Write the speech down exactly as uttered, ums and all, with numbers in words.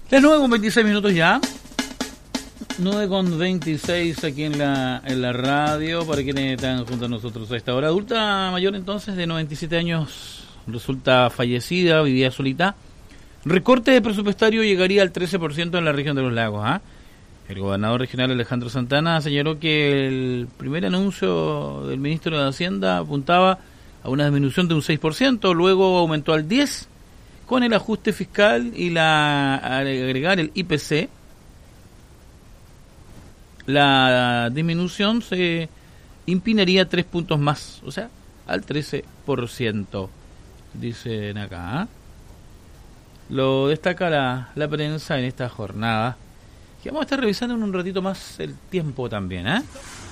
Las nueve con veintiséis minutos ya. nueve con veintiséis aquí en la, en la radio, para quienes están junto a nosotros a esta hora. Adulta mayor entonces de noventa y siete años resulta fallecida, vivía solita. Recorte presupuestario llegaría al trece por ciento en la región de los lagos. ¿eh? El gobernador regional Alejandro Santana señaló que el primer anuncio del ministro de Hacienda apuntaba a una disminución de un seis por ciento, luego aumentó al diez por ciento con el ajuste fiscal y la al agregar el I P C. La disminución se impinaría tres puntos más, o sea, al trece por ciento, dicen acá. ¿eh? Lo destaca la, la prensa en esta jornada, que vamos a estar revisando en un ratito más el tiempo también, ¿eh?